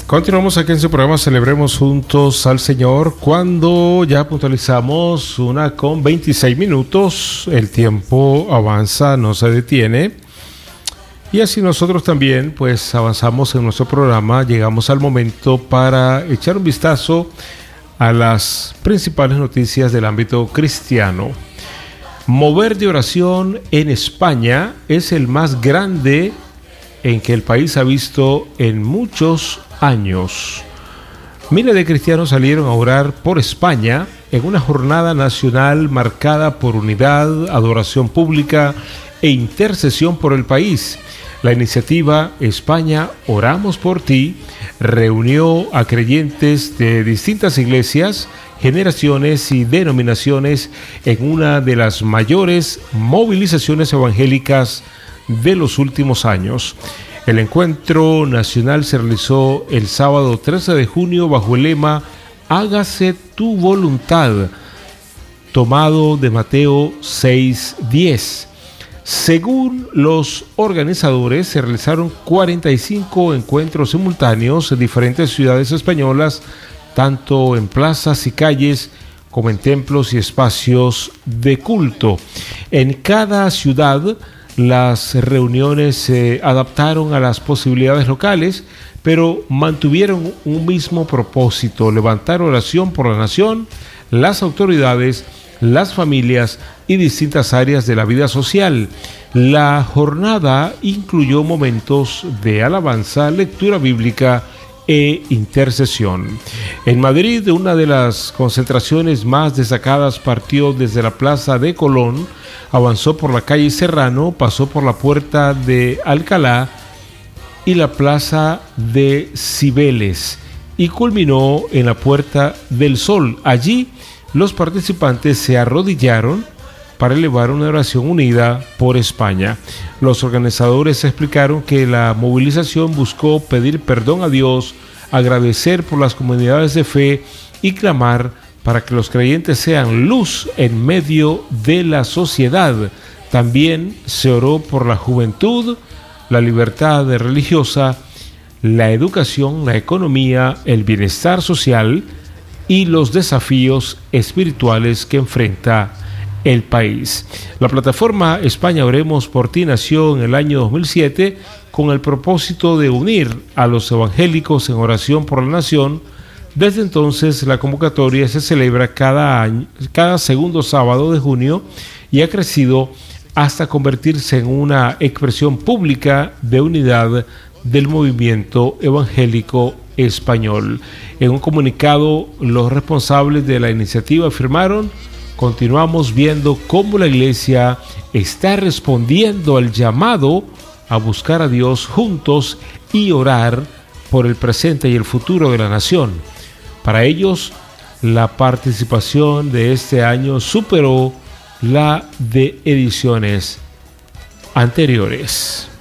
Continuamos aquí en su programa Celebremos Juntos al Señor, cuando ya puntualizamos 1:26. El tiempo avanza, no se detiene. Y así nosotros también pues avanzamos en nuestro programa. Llegamos al momento para echar un vistazo a las principales noticias del ámbito cristiano. Mover de oración en España es el más grande en que el país ha visto en muchos años. Miles de cristianos salieron a orar por España en una jornada nacional marcada por unidad, adoración pública e intercesión por el país. La iniciativa España Oramos por Ti reunió a creyentes de distintas iglesias, generaciones y denominaciones en una de las mayores movilizaciones evangélicas de los últimos años. El encuentro nacional se realizó el sábado 13 de junio bajo el lema Hágase tu voluntad, tomado de Mateo 6:10. Según los organizadores, se realizaron 45 encuentros simultáneos en diferentes ciudades españolas, tanto en plazas y calles como en templos y espacios de culto. En cada ciudad, las reuniones se adaptaron a las posibilidades locales, pero mantuvieron un mismo propósito: levantar oración por la nación, las autoridades, las familias y distintas áreas de la vida social. La jornada incluyó momentos de alabanza, lectura bíblica e intercesión. En Madrid, una de las concentraciones más destacadas partió desde la Plaza de Colón, avanzó por la calle Serrano, pasó por la Puerta de Alcalá y la Plaza de Cibeles y culminó en la Puerta del Sol. Allí los participantes se arrodillaron para elevar una oración unida por España. Los organizadores explicaron que la movilización buscó pedir perdón a Dios, agradecer por las comunidades de fe y clamar para que los creyentes sean luz en medio de la sociedad. También se oró por la juventud, la libertad religiosa, la educación, la economía, el bienestar social y los desafíos espirituales que enfrenta el país. La plataforma España Oremos por Ti nació en el año 2007 con el propósito de unir a los evangélicos en oración por la nación. Desde entonces, la convocatoria se celebra cada segundo sábado de junio y ha crecido hasta convertirse en una expresión pública de unidad del movimiento evangélico español. En un comunicado, los responsables de la iniciativa afirmaron: continuamos viendo cómo la Iglesia está respondiendo al llamado a buscar a Dios juntos y orar por el presente y el futuro de la nación. Para ellos, la participación de este año superó la de ediciones anteriores.